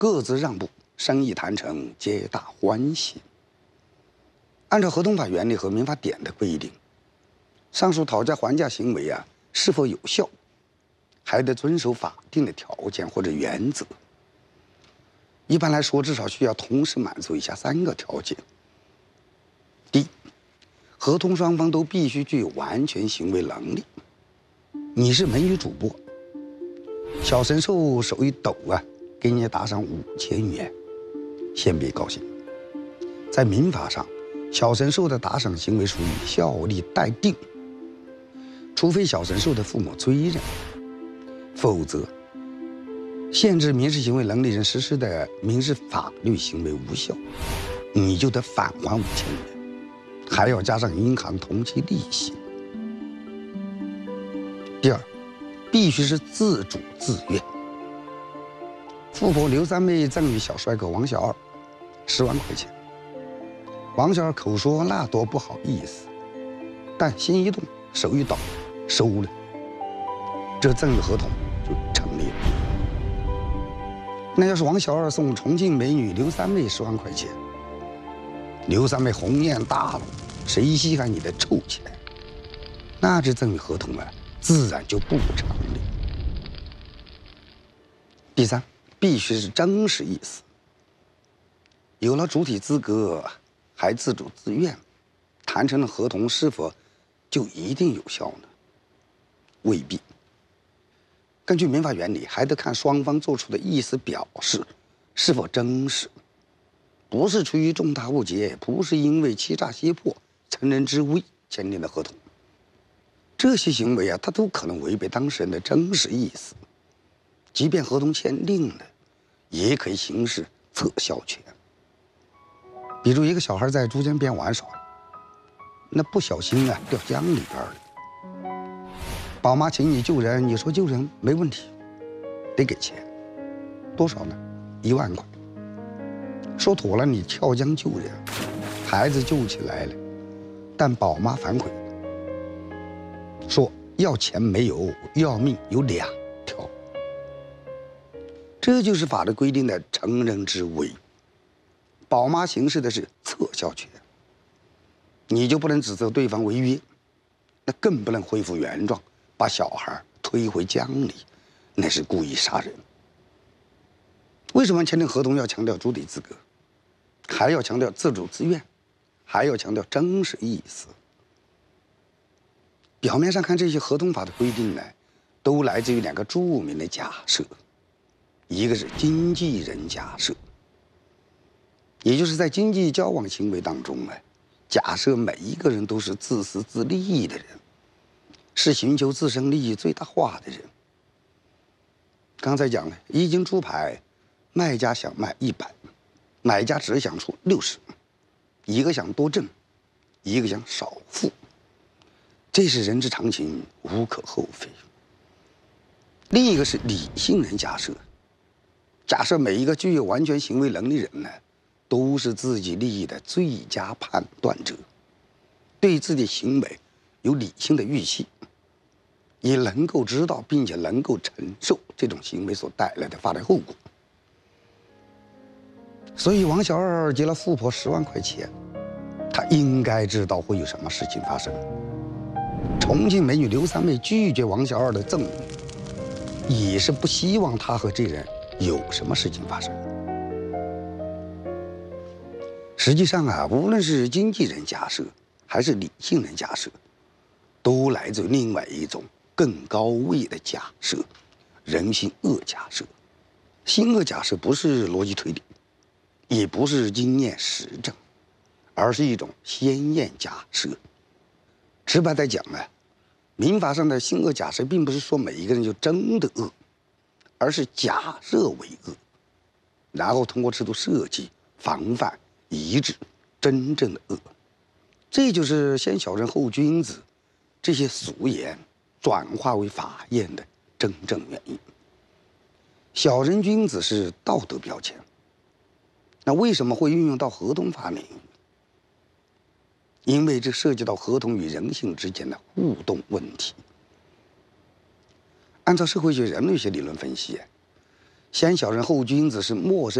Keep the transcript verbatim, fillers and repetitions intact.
各自让步，生意谈成，皆大欢喜。按照合同法原理和民法典的规定，上述讨价还价行为啊是否有效，还得遵守法定的条件或者原则。一般来说，至少需要同时满足以下三个条件：第一，合同双方都必须具有完全行为能力。你是美女主播，小神兽手一抖啊，给你打赏五千元，先别高兴。在民法上，小神兽的打赏行为属于效力待定，除非小神兽的父母追认，否则限制民事行为能力人实施的民事法律行为无效，你就得返还五千元，还要加上银行同期利息。第二，必须是自主自愿。富婆刘三妹赠与小帅哥王小二十万块钱，王小二口说那多不好意思，但心一动，手一抖，收了，这赠与合同就成立了。那要是王小二送重庆美女刘三妹十万块钱，刘三妹红艳大怒，谁稀罕你的臭钱？那这赠与合同啊，自然就不成立。第三，必须是真实意思。有了主体资格，还自主自愿，谈成的合同是否就一定有效呢？未必。根据民法原理，还得看双方做出的意思表示是否真实，不是出于重大误解，不是因为欺诈胁迫、乘人之危签订的合同。这些行为啊，它都可能违背当事人的真实意思，即便合同签订了，也可以行使撤销权。比如一个小孩在珠江边玩耍，那不小心啊掉江里边了，宝妈请你救人，你说救人没问题，得给钱，多少呢？一万块。说妥了，你跳江救人，孩子救起来了，但宝妈反悔，说要钱没有，要命有两条。这就是法律规定的乘人之危。宝妈行使的是撤销权，你就不能指责对方违约，那更不能恢复原状，把小孩推回江里，那是故意杀人。为什么签订合同要强调主体资格，还要强调自主自愿，还要强调真实意思？表面上看，这些合同法的规定呢，都来自于两个著名的假设，一个是经纪人假设，也就是在经济交往行为当中啊，假设每一个人都是自私自利的人，是寻求自身利益最大化的人。刚才讲了，一斤猪排，卖家想卖一百，买家只想出六十，一个想多挣，一个想少付，这是人之常情，无可厚非。另一个是理性人假设，假设每一个具有完全行为能力人呢，都是自己利益的最佳判断者，对自己行为有理性的预期，也能够知道并且能够承受这种行为所带来的法律后果。所以王小二借了富婆十万块钱，他应该知道会有什么事情发生。重庆美女刘三妹拒绝王小二的赠与，也是不希望他和这人有什么事情发生。实际上啊，无论是经纪人假设还是理性人假设，都来自于另外一种更高位的假设——人性恶假设。性恶假设不是逻辑推理，也不是经验实证，而是一种先验假设。直白地讲啊，民法上的性恶假设并不是说每一个人就真的恶，而是假设为恶，然后通过制度设计、防范、抑制真正的恶。这就是先小人后君子这些俗言转化为法验的真正原因。小人君子是道德标签，那为什么会运用到合同法领域？因为这涉及到合同与人性之间的互动问题。按照社会学、人类学理论分析， 先小人后君子是陌生